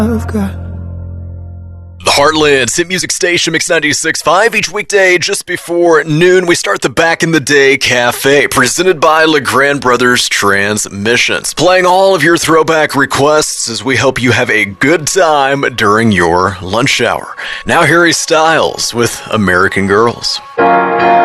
I've got. The Heartland's hit music station, Mix 96.5. Each weekday just before noon, we start the Back in the Day Cafe, presented by LeGrand Brothers Transmissions. Playing all of your throwback requests as we hope you have a good time during your lunch hour. Now Harry Styles with American Girls.